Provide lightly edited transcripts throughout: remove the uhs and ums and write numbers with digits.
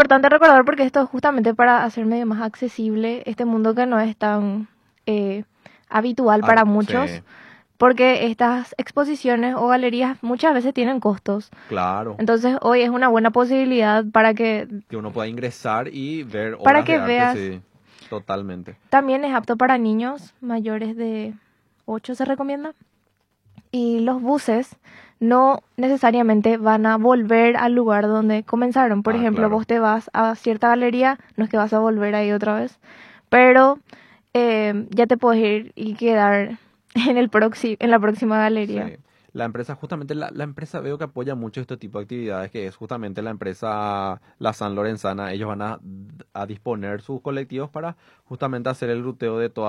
importante recordar porque esto es justamente para hacer medio más accesible este mundo que no es tan habitual para muchos, Sí, porque estas exposiciones o galerías muchas veces tienen costos. claro. Entonces hoy es una buena posibilidad Que uno pueda ingresar y ver para obras de que arte, veas. sí, totalmente. También es apto para niños mayores de 8 se recomienda. Y los buses no necesariamente van a volver al lugar donde comenzaron. Por Ah, ejemplo, claro. vos te vas a cierta galería, no es que vas a volver ahí otra vez, pero ya te puedes ir y quedar en la próxima galería. Sí. La empresa, justamente la empresa veo que apoya mucho este tipo de actividades, que es justamente la empresa La San Lorenzana. Ellos van a disponer sus colectivos para justamente hacer el ruteo de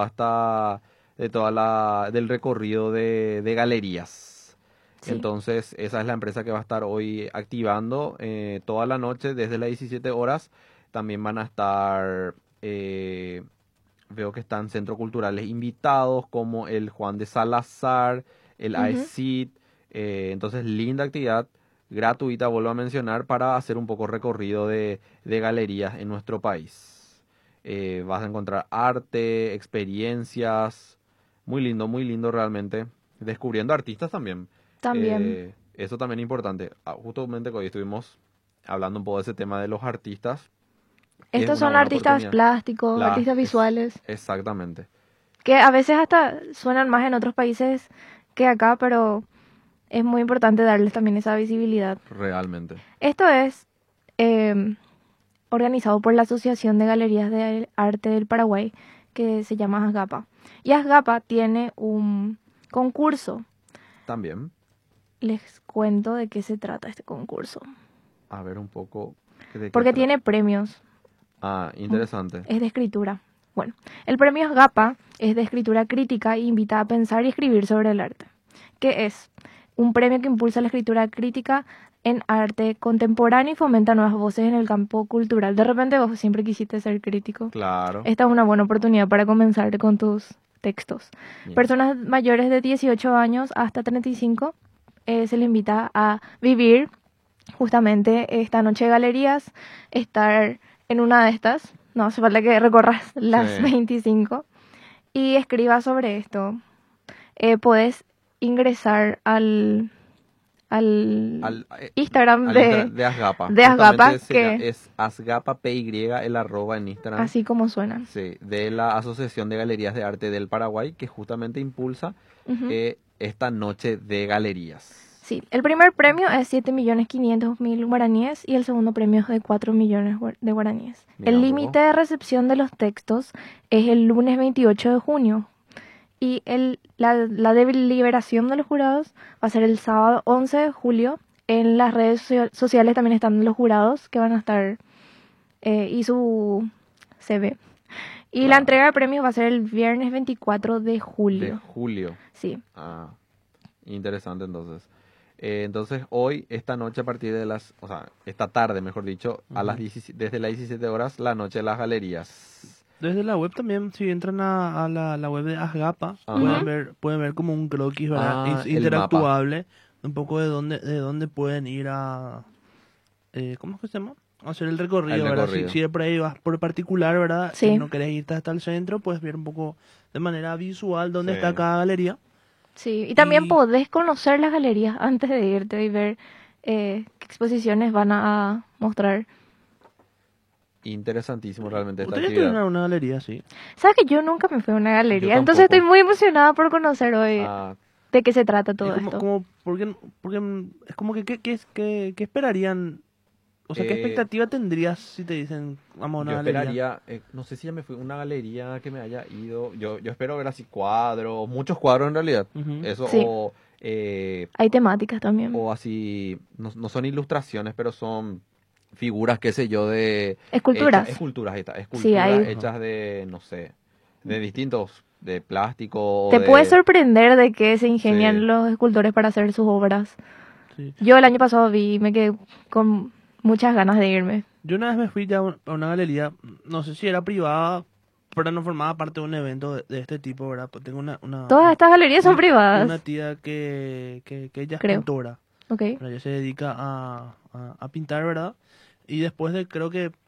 del recorrido de galerías. Sí. Entonces, esa es la empresa que va a estar hoy activando toda la noche desde las 17 horas. También van a estar, veo que están centros culturales invitados como el Juan de Salazar, el Ujú. AECID. Entonces, linda actividad gratuita, vuelvo a mencionar, para hacer un poco recorrido de galerías en nuestro país. Vas a encontrar arte, experiencias, muy lindo realmente. Descubriendo artistas también. También. Eso también es importante. Justamente hoy estuvimos hablando un poco de ese tema de los artistas. Es Estos una son buena artistas oportunidad. plásticos, artistas visuales, Exactamente, que a veces hasta suenan más en otros países que acá, pero es muy importante darles también esa visibilidad. realmente. Esto es em, organizado por la Asociación de Galerías de Arte del Paraguay, que se llama ASGAPA. Y ASGAPA tiene un concurso. También, Les cuento de qué se trata este concurso. a ver un poco de qué Porque trata. tiene premios. Ah, interesante. Es de escritura. Bueno, el premio ASGAPA es de escritura crítica e invita a pensar y escribir sobre el arte. ¿Qué es? Un premio que impulsa la escritura crítica en arte contemporáneo y fomenta nuevas voces en el campo cultural. De repente vos siempre quisiste ser crítico. Claro. Esta es una buena oportunidad para comenzar con tus textos. Bien. Personas mayores de 18 años hasta 35 se les invita a vivir justamente esta noche de galerías, estar en una de estas, no hace falta que recorras Sí. las 25 y escribas sobre esto. Puedes ingresar al Al, eh, Instagram de Asgapa. de Justamente Asgapa, que es Asgapa PY, el arroba en Instagram. así como suena. Sí, de la Asociación de Galerías de Arte del Paraguay, que justamente impulsa Ujú. esta noche de galerías. Sí, el primer premio es 7.500.000 guaraníes y el segundo premio es de 4 millones de guaraníes. Mira El un límite poco. de recepción de los textos es el lunes 28 de junio y la deliberación de los jurados va a ser el sábado 11 de julio. En las redes sociales también están los jurados que van a estar y su CV. Y la Claro. entrega de premios va a ser el viernes 24 de De julio. julio. Sí. Ah, interesante entonces. Entonces hoy, esta noche a partir de o sea, esta tarde, mejor dicho, a las Ujú. 17 desde las 17 horas, la noche de las galerías. Desde la web también, si entran a la web de Asgapa, Ajá. pueden ver como un croquis, ¿verdad? Ah, el mapa. Interactuable, un poco de dónde pueden ir a, ¿cómo es que se llama? A hacer el recorrido, El ¿verdad? recorrido. Si por ahí vas por particular, ¿verdad? Y Sí. no querés irte hasta el centro, puedes ver un poco de manera visual dónde está Sí. cada galería. Sí, y también Y podés conocer las galerías antes de irte y ver qué exposiciones van a mostrar. Interesantísimo realmente esta ustedes estuvieron actividad. en una galería, sí. Sabes que yo nunca me fui a una Yo galería, entonces estoy tampoco. muy emocionada por conocer hoy Ah, de qué se trata Y todo esto. porque es como que, ¿qué esperarían? O sea, ¿qué eh, expectativa tendrías si te dicen, vamos a una yo galería? esperaría, no sé si ya me fui a una galería que me haya ido. Yo espero ver así cuadros, muchos cuadros en realidad. Ujú. Eso Sí, eh, hay temáticas también. o así, no son ilustraciones, pero son figuras, qué sé yo, Esculturas. esculturas, ahí está, Sí, esculturas hay. Ajá. hechas de, no sé, de distintos, de plástico o Te puede de, sorprender de qué se sí, ingenian los escultores para hacer sus obras. Sí. Yo el año pasado vi y me quedé con muchas ganas de irme. Yo una vez me fui ya a una galería, no sé si era privada, pero no formaba parte de un evento de este tipo, ¿verdad? Pues tengo Todas estas galerías son una privadas, tía que ella es creo. pintora, Ok. ¿verdad? Ella se dedica a pintar, ¿verdad? Y después de, creo que